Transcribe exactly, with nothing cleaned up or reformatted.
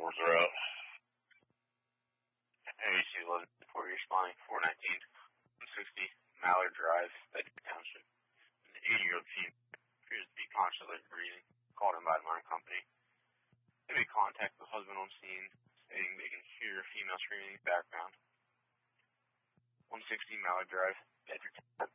fours are out. A B C eleven four responding four nineteen, one sixty Mallard Drive, Bedford Township. An eighty-year-old female appears to be consciously breathing, called in by the alarm company. They made contact with the husband on scene, stating they can hear a female screaming in the background. one sixty Mallard Drive, Bedford Township.